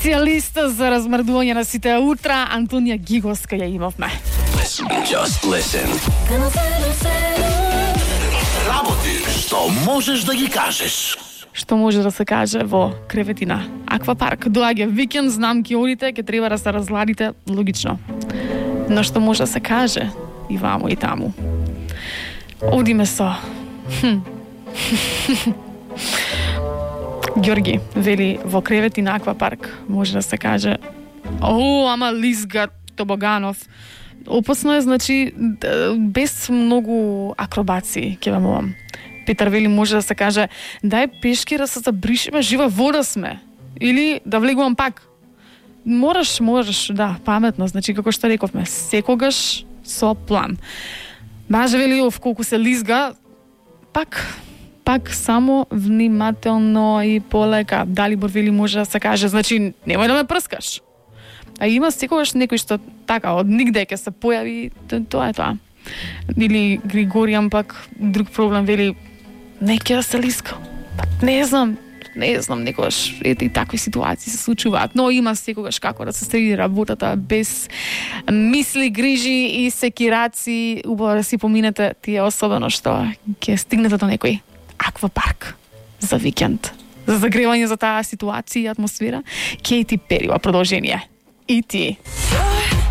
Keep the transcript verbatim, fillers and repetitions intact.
Специалиста за размрдување на сите утра, Антонија Гиговска ја имавме. Listen, just listen. Работи што можеш да ги кажеш. Што може да се каже во креветина Аквапарк. Доаѓа викенд, знам ки одите, ќе треба да се разладите, логично. Но што може да се каже и ваму и таму. Одиме со... Хм. Ѓорги вели во креветина Аквапарк може да се каже: "О, ама лизга тобоганов." Опасно е, значи, без многу акробации, ќе вамувам. Петар вели може да се каже: "Дај пешки да се забришиме, жива вода сме." Или да влегувам пак. Мораш, можеш, да, паметно, значи како што рековме, секогаш со план. Баже вели ов колку се лизга, пак пак само внимателно и полека. Далибор вели може да се каже, значи немој да ме прскаш. А има секогаш некој што така од нигде ќе се појави, тоа е тоа. Или Григоријан пак друг проблем вели не ќе да се лиска. Не знам, не знам, некогаш ете и такви ситуации се случуваат, но има секогаш како да се среди работата без мисли, грижи и секираци. Убаво да си поминете тие, особено што ќе стигнете до некој аквапарк за викенд. За загревање за таа ситуација и атмосфера, Кейти Пери во продолжение. И ти.